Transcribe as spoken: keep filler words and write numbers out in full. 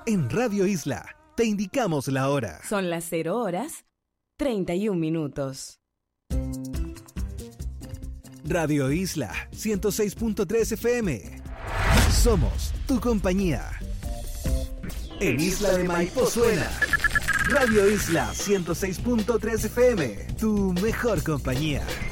En Radio Isla te indicamos la hora. Son las cero horas, treinta y un minutos. Radio Isla ciento seis punto tres F M. Somos tu compañía. En Isla de Maipo suena Radio Isla ciento seis punto tres F M, tu mejor compañía.